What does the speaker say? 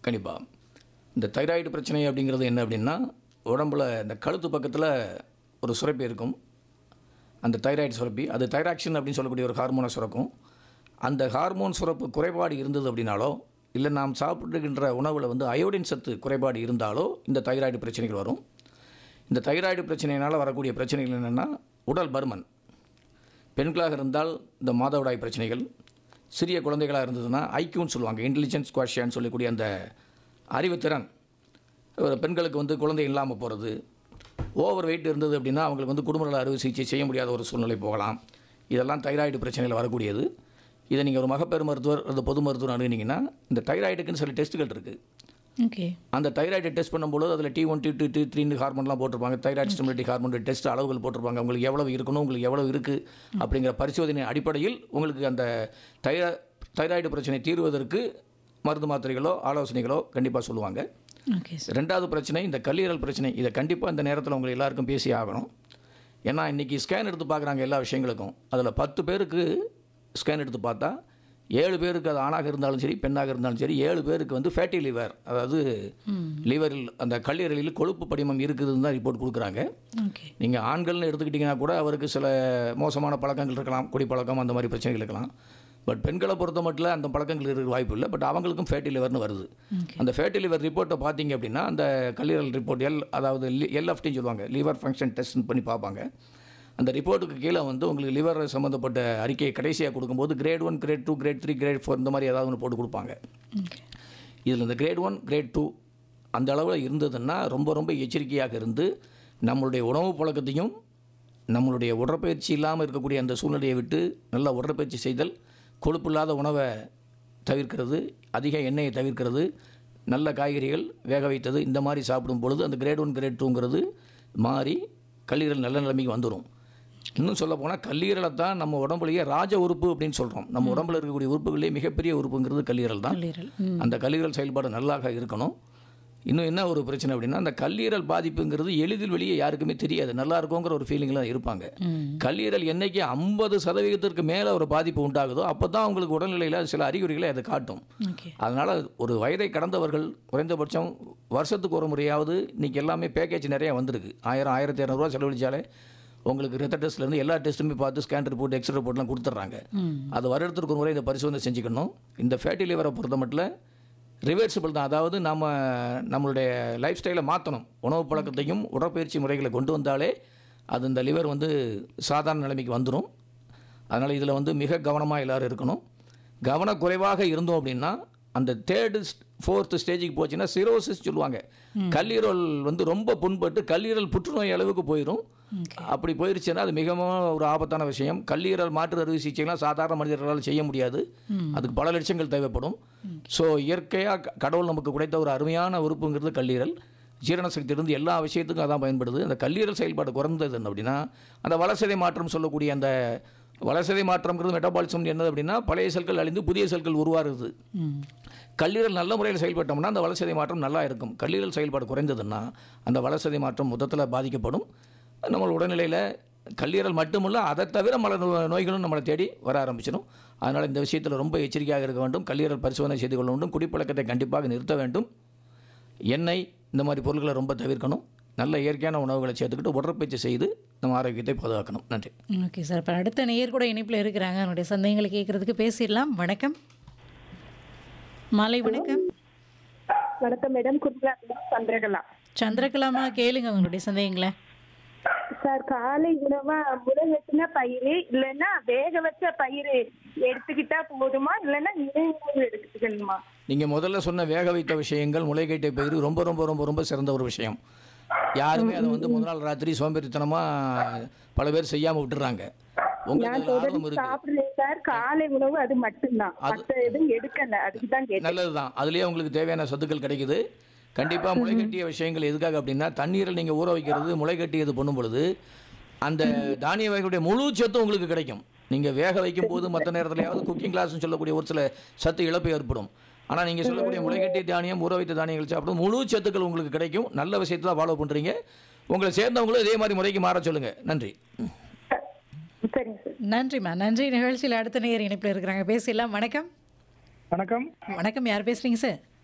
கண்டிப்பாக. இந்த தைராய்டு பிரச்சனை அப்படிங்கிறது என்ன அப்படின்னா, உடம்புல இந்த கழுத்து பக்கத்தில் ஒரு சுரப்பி இருக்கும். அந்த தைராய்டு சுரப்பி, அது தைராக்சின் அப்படின்னு சொல்லக்கூடிய ஒரு ஹார்மோனை சுரக்கும். அந்த ஹார்மோன் சுரப்பு குறைபாடு இருந்தது அப்படின்னாலோ, இல்லை நாம் சாப்பிடுகின்ற உணவில் வந்து அயோடின் சத்து குறைபாடு இருந்தாலோ இந்த தைராய்டு பிரச்சனைகள் வரும். இந்த தைராய்டு பிரச்சனையினால் வரக்கூடிய பிரச்சனைகள் என்னென்னா, உடல் பருமன். பெண்களாக இருந்தால் இந்த மாதவிடாய் பிரச்சனைகள், சிறிய குழந்தைகளாக இருந்ததுன்னா ஐக்யூன்னு சொல்லுவாங்க, இன்டெலிஜென்ஸ் குவாஷியான்னு சொல்லக்கூடிய அந்த அறிவுத்திறன். ஒரு பெண்களுக்கு வந்து குழந்தை இல்லாமல் போகிறது, ஓவர் வெயிட் இருந்தது அப்படின்னா அவங்களுக்கு வந்து குடும்ப நல அறுவை சிகிச்சை செய்ய முடியாத ஒரு சூழ்நிலை போகலாம். இதெல்லாம் தைராய்டு பிரச்சனையில் வரக்கூடியது. இதை நீங்கள் ஒரு மகப்பேறு மருத்துவர் அல்லது பொது மருத்துவர் அணுகுனீங்கன்னா, இந்த தைராய்டுக்குன்னு சில டெஸ்ட்டுகள் இருக்குது. ஓகே. அந்த தைராய்டை டெஸ்ட் பண்ணும்போது அதில் T1 T2 T3 ஹார்மோன்லாம் போட்டிருப்பாங்க. தைராய்டு ஸ்டிமுலேட்டிங் ஹார்மோன் டெஸ்ட் அளவுகள் போட்டிருப்பாங்க. உங்களுக்கு எவ்வளவு இருக்கணும், உங்களுக்கு எவ்வளவு இருக்குது அப்படிங்கிற பரிசோதனை அடிப்படையில் உங்களுக்கு அந்த தைராய்டு பிரச்சனை தீர்வதற்கு மருந்து மாத்திரைகளோ ஆலோசனைகளோ கண்டிப்பாக சொல்லுவாங்க. Okay sir. ரெண்டாவது பிரச்சனை இந்த கல்லீரல் பிரச்சனை. இதை கண்டிப்பாக இந்த நேரத்தில் உங்களுக்கு எல்லாருக்கும் பேசி ஆகணும். ஏன்னா இன்றைக்கி ஸ்கேன் எடுத்து பார்க்குறாங்க எல்லா விஷயங்களுக்கும். அதில் 10 பேருக்கு ஸ்கேன் எடுத்து பார்த்தா 7 பேருக்கு, அது ஆணாக இருந்தாலும் சரி பெண்ணாக இருந்தாலும் சரி, 7 பேருக்கு வந்து ஃபேட்டி லிவர், அதாவது லிவரில் அந்த கல்லீரலில் கொழுப்பு படிமம் இருக்குதுன்னு தான் ரிப்போர்ட் கொடுக்குறாங்க. ஓகே. நீங்கள் ஆண்கள்னு எடுத்துக்கிட்டிங்கன்னா கூட அவருக்கு சில மோசமான பழக்கங்கள் இருக்கலாம், குடிப்பழக்கம், அந்த மாதிரி பிரச்சனைகள் இருக்கலாம். பட் பெண்களை பொறுத்த மட்டும் அந்த பழக்கங்கள் இருக்க வாய்ப்பு இல்லை. பட் அவங்களுக்கும் ஃபேட்டி லிவர்னு வருது. அந்த ஃபேட்டி லிவர் ரிப்போர்ட்டை பார்த்தீங்க அப்படின்னா, அந்த கல்லீரல் ரிப்போர்ட் அதாவது LFTன்னு சொல்லுவாங்க, லிவர் ஃபங்க்ஷன் டெஸ்ட் பண்ணி பார்ப்பாங்க. அந்த ரிப்போர்ட்டுக்கு கீழே வந்து உங்களுக்கு லிவர் சம்மந்தப்பட்ட அறிக்கையை கடைசியாக கொடுக்கும்போது கிரேட் 1, கிரேட் 2, கிரேட் 3, கிரேட் 4 இந்த மாதிரி ஏதாவது ஒன்று போட்டு கொடுப்பாங்க. இதில் இந்த கிரேட் 1, கிரேட் 2 அந்த அளவில் இருந்ததுன்னா ரொம்ப ரொம்ப எச்சரிக்கையாக இருந்து நம்மளுடைய உணவு பழக்கத்தையும் நம்மளுடைய உடற்பயிற்சி இல்லாமல் இருக்கக்கூடிய அந்த சூழ்நிலையை விட்டு நல்லா உடற்பயிற்சி செய்தல், கொழுப்பு இல்லாத உணவை தவிர்க்கிறது, அதிக எண்ணெயை தவிர்க்கிறது, நல்ல காய்கறிகள் வேக வைத்தது இந்த மாதிரி சாப்பிடும் பொழுது அந்த கிரேட் 1, கிரேட் 2ங்கிறது மாறி கல்லீரல் நல்ல நிலைமைக்கு வந்துடும். இன்னும் சொல்ல போனால் கல்லீரலை தான் நம்ம உடம்புலேயே ராஜ உறுப்பு அப்படின்னு சொல்கிறோம். நம்ம உடம்புல இருக்கக்கூடிய உறுப்புகளே மிகப்பெரிய உறுப்புங்கிறது கல்லீரல் தான். அந்த கல்லீரல் செயல்பாடு நல்லாக இருக்கணும். இன்னும் என்ன ஒரு பிரச்சனை அப்படின்னா, அந்த கல்லீரல் பாதிப்புங்கிறது எளிதில் வெளியே யாருக்குமே தெரியாது. நல்லா இருக்குங்கிற ஒரு ஃபீலிங்லாம் இருப்பாங்க. கல்லீரல் என்னைக்கு 50% மேலே ஒரு பாதிப்பு உண்டாகுதோ அப்போ தான் அவங்களுக்கு உடல்நிலையில் சில அறிகுறிகளை அதை காட்டும். அதனால் ஒரு வயதை கடந்தவர்கள் குறைந்தபட்சம் வருஷத்துக்கு ஒரு முறையாவது, இன்றைக்கி எல்லாமே பேக்கேஜ் நிறையா வந்திருக்கு. 1000 1200 ரூபா செலவழிச்சாலே உங்களுக்கு ரத்த டெஸ்ட்லேருந்து எல்லா டெஸ்ட்டுமே பார்த்து ஸ்கேன் ரிப்போர்ட், எக்ஸ்ரே ரிப்போர்ட்லாம் கொடுத்துட்றாங்க. அது வருடத்திற்கு ஒரு முறை இந்த பரிசோதனை செஞ்சுக்கணும். இந்த ஃபேட்டி லிவரை பொறுத்த மட்டும் ரிவர்சிபிள் தான். அதாவது நம்மளுடைய லைஃப் ஸ்டைலை மாற்றணும். உணவு பழக்கத்தையும் உடற்பயிற்சி முறைகளை கொண்டு வந்தாலே அது இந்த லிவர் வந்து சாதாரண நிலைமைக்கு வந்துடும். அதனால் இதில் வந்து மிக கவனமாக எல்லோரும் இருக்கணும். கவனக்குறைவாக இருந்தோம் அப்படின்னா அந்த 3rd 4th ஸ்டேஜுக்கு போச்சுன்னா சிரோசிஸ் சொல்லுவாங்க. கல்லீரல் வந்து ரொம்ப புண்பட்டு கல்லீரல் புற்றுநோய் அளவுக்கு போயிடும். அப்படி போயிடுச்சுன்னா அது மிகவும் ஒரு ஆபத்தான விஷயம். கல்லீரல் மாற்று அறுவை சிகிச்சைலாம் சாதாரண மனிதர்களால் செய்ய முடியாது. அதுக்கு பல லட்சங்கள் தேவைப்படும். ஸோ இயற்கையாக கடவுள் நமக்கு கிடைத்த ஒரு அருமையான உறுப்புங்கிறது கல்லீரல். ஜீரண சக்தி இருந்து எல்லா விஷயத்துக்கும் அதான் பயன்படுது. அந்த கல்லீரல் செயல்பாடு குறைந்தது என்ன அப்படின்னா, அந்த வளர்சிதை மாற்றம் சொல்லக்கூடிய அந்த வளர்சிதை மாற்றம்ங்கிறது மெட்டபாலிசம் என்னது அப்படின்னா, பழைய செல்கள் அழிந்து புதிய செல்கள் உருவாகுது. கல்லீரல் நல்ல முறையில் செயல்பட்டோம்னா அந்த வளர்சிதை மாற்றம் நல்லா இருக்கும். கல்லீரல் செயல்பாடு குறைந்ததுன்னா அந்த வளர்சிதை மாற்றம் மொத்தத்தில் பாதிக்கப்படும். நம்ம உடல்நிலையில் கல்லீரல் மட்டுமல்ல, அதை தவிர பல நோய்களும் நம்மளை தேடி வர ஆரம்பிச்சிடும். அதனால் இந்த விஷயத்தில் ரொம்ப எச்சரிக்கையாக இருக்க வேண்டும். கல்லீரல் பரிசோதனை செய்து கொள்ள வேண்டும். குடிப்பழக்கத்தை கண்டிப்பாக நிறுத்த வேண்டும். எண்ணெய் இந்த மாதிரி பொருட்களை ரொம்ப தவிர்க்கணும். நல்ல இயற்கையான உணவுகளை சேர்த்துக்கிட்டு உடற்பயிற்சி செய்து நம்ம ஆரோக்கியத்தை பாதுகாக்கணும். நன்றி. Okay sir. இப்போ அடுத்த நேயர் கூட இணைப்பில் இருக்கிறாங்க. அவனுடைய சந்தேகங்களை கேட்கறதுக்கு பேசிடலாம். வணக்கம். மாலை வணக்கம். வணக்கம் மேடம். சந்திரகலா. சந்திரகலாமா, கேளுங்க உங்களுடைய சந்தேகங்களை. சார், காலை உணவா முளை வெட்டின பயிறு இல்லைன்னா வேக வச்ச பயிறு எடுத்துக்கிட்டா போதுமா, இல்லைன்னா இணைவு எடுத்துக்கணுமா? நீங்கள் முதல்ல சொன்ன வேக வைத்த விஷயங்கள், முளைக்கட்டை பயிறு ரொம்ப ரொம்ப ரொம்ப ரொம்ப சிறந்த ஒரு விஷயம். யாருமே அதை வந்து முதல் நாள் ராத்திரி சோம்பேறித்தனமாக பல பேர் செய்யாமல் விட்டுறாங்க. சாப்பிடுறேன் சார், காலை உணவு அது மட்டும்தான், எதுவும் எடுக்கல. அதுக்கு தான் கேட்டேன். நல்லதுதான். அதுலேயே உங்களுக்கு தேவையான சத்துக்கள் கிடைக்குது. கண்டிப்பாக முளைக்கட்டிய விஷயங்கள் எதுக்காக அப்படின்னா, தண்ணீரில் நீங்கள் ஊற வைக்கிறது முளைக்கட்டியது பண்ணும் பொழுது அந்த தானிய வகைகளுடைய முழு சத்தும் உங்களுக்கு கிடைக்கும். நீங்கள் வேக வைக்கும் போது மற்ற நேரத்துலையாவது குக்கிங் கிளாஸ்ன்னு சொல்லக்கூடிய ஒரு சில சத்து இழப்பு ஏற்படும். ஆனால் நீங்கள் சொல்லக்கூடிய முளைக்கட்டிய தானியம், ஊற வைத்த தானியங்கள் சாப்பிடும் முழு சத்துக்கள் உங்களுக்கு கிடைக்கும். நல்ல விஷயத்தை தான் ஃபாலோ பண்ணுறீங்க. உங்களை சேர்ந்தவங்களும் இதே மாதிரி முறைக்கு மாற சொல்லுங்கள். நன்றி. நன்றிம்மா, நன்றி. நிகழ்ச்சியில் அடுத்த நேயர் இணைப்பில் இருக்கிறாங்க, பேசிடலாம். வணக்கம். வணக்கம். வணக்கம், யார் பேசுறீங்க சார்?